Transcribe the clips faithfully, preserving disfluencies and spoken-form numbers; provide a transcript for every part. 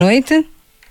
Noite.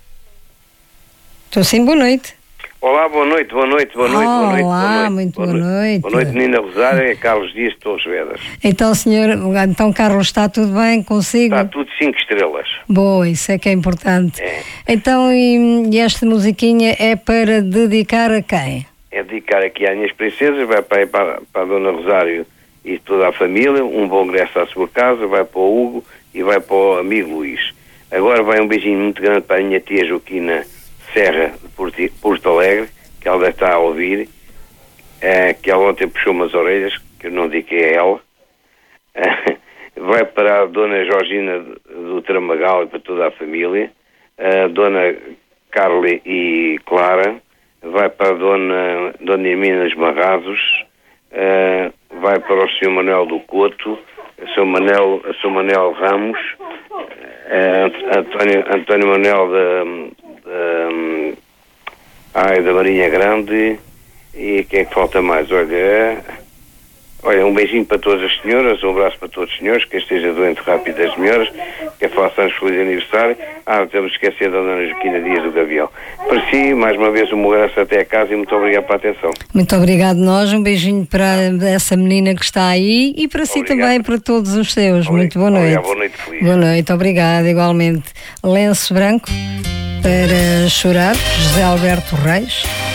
Estou sim, boa noite. Olá, boa noite, boa noite, boa noite, boa noite. Olá, muito boa noite. Boa noite, menina Rosário, é Carlos Dias de Torres Vedras. Então, senhor, então, Carlos, está tudo bem consigo? Está tudo cinco estrelas. Boa, isso é que é importante. É. Então, e, e esta musiquinha é para dedicar a quem? É dedicar aqui às minhas princesas, vai para, para, para a Dona Rosário e toda a família, um bom regresso à sua casa, vai para o Hugo e vai para o amigo Luís. Agora vai um beijinho muito grande para a minha tia Joaquina Serra de Porto, Porto Alegre, que ela deve estar a ouvir, é, que ela ontem puxou umas orelhas, que eu não digo que é ela. É, vai para a Dona Georgina do Tramagal e para toda a família, a Dona Carly e Clara, vai para a Dona, Dona Irmina dos Barrazos, é, vai para o senhor Manuel do Couto, o senhor Manel, o senhor Manel Ramos, é, António, António Manuel da... Um, ai, da Marinha Grande. E quem é que falta mais? Olha, olha, um beijinho para todas as senhoras, um abraço para todos os senhores, que esteja doente rápido das senhoras, que façamos feliz aniversário. Ah, não temos que esquecer da Dona Joaquina Dias do Gavião. Para si, mais uma vez, um abraço até a casa e muito obrigado pela atenção. Muito obrigado nós, um beijinho para essa menina que está aí e para si Obrigado. Também, para todos os seus. Obrigado. Muito boa noite. Obrigado. Boa noite, feliz. Boa noite, obrigado, igualmente. Lenço branco para chorar, José Alberto Reis.